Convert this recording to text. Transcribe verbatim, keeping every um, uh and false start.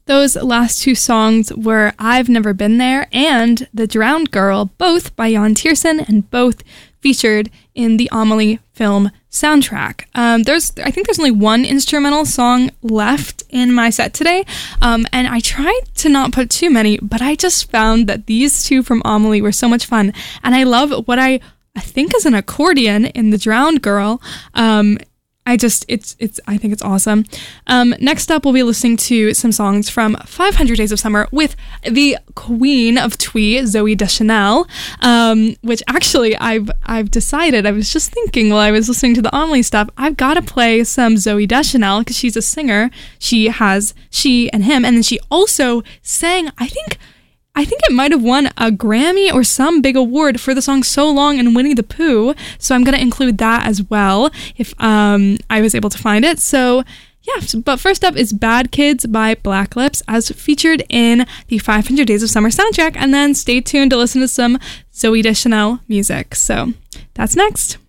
Those last two songs were I've Never Been There and The Drowned Girl, both by Jan Tiersen and both featured in the Amelie film soundtrack. Um, there's, I think there's only one instrumental song left in my set today, um, and I tried to not put too many, but I just found that these two from Amelie were so much fun, and I love what I, I think is an accordion in The Drowned Girl. Um, I just, it's, it's, I think it's awesome. Um, next up, we'll be listening to some songs from five hundred Days of Summer with the queen of twee, Zooey Deschanel, um, which actually I've, I've decided, I was just thinking while I was listening to the Amelie stuff, I've got to play some Zooey Deschanel because she's a singer. She has She and Him, and then she also sang, I think, I think it might have won a Grammy or some big award for the song So Long and Winnie the Pooh. So I'm going to include that as well if um, I was able to find it. So yeah, but first up is Bad Kids by Black Lips as featured in the five hundred Days of Summer soundtrack. And then stay tuned to listen to some Zooey Deschanel music. So that's next.